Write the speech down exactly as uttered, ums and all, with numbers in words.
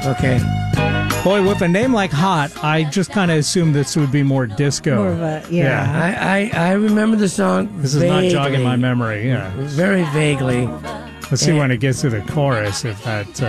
Okay. Boy, with a name like Hot, I just kind of assumed this would be more disco. More of a, yeah. I, I, I remember the song. This is vaguely, not jogging my memory. Yeah. Very vaguely. Let's see when it gets to the chorus if that. Uh,